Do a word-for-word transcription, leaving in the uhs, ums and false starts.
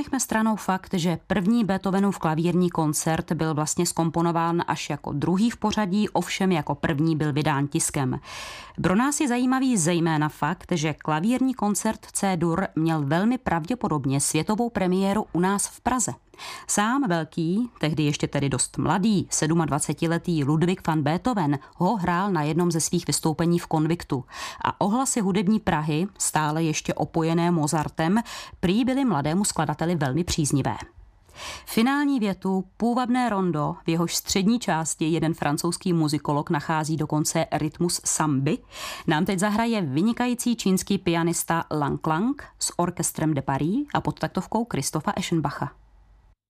Ponechme stranou fakt, že první Beethovenův klavírní koncert byl vlastně zkomponován až jako druhý v pořadí, ovšem jako první byl vydán tiskem. Pro nás je zajímavý zejména fakt, že klavírní koncert C-dur měl velmi pravděpodobně světovou premiéru u nás v Praze. Sám velký, tehdy ještě tedy dost mladý, sedmadvacetiletý Ludwig van Beethoven ho hrál na jednom ze svých vystoupení v Konviktu a ohlasy hudební Prahy, stále ještě opojené Mozartem, prý byly mladému skladateli velmi příznivé. Finální větu, půvabné rondo, v jehož střední části jeden francouzský muzikolog nachází dokonce rytmus samby, nám teď zahraje vynikající čínský pianista Lang Lang s orchestrem de Paris a pod taktovkou Christopha Eschenbacha.